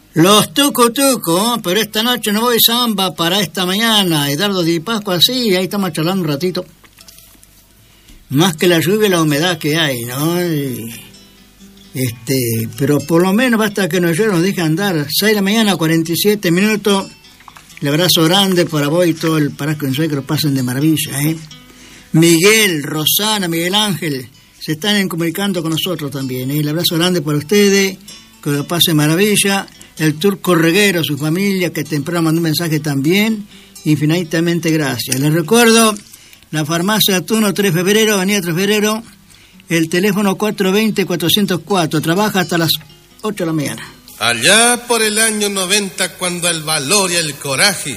Los tucu, pero esta noche no voy samba para esta mañana. Eduardo Di Pascua, sí, ahí estamos charlando un ratito. Más que la lluvia y la humedad que hay, ¿no? Pero por lo menos basta que nos deje andar. 6 de la mañana, 47 minutos. El abrazo grande para vos y todo el Parasco en Sueño, que lo pasen de maravilla, ¿eh? Miguel, Rosana, Miguel Ángel, se están comunicando con nosotros también, ¿eh? El abrazo grande para ustedes, que lo pasen maravilla. El Turco Reguero, su familia, que temprano mandó un mensaje también. Infinitamente gracias. Les recuerdo, la farmacia Tuno 3 de febrero, avenida 3 de febrero, el teléfono 420-404, trabaja hasta las 8 de la mañana. Allá por el año 90, cuando el valor y el coraje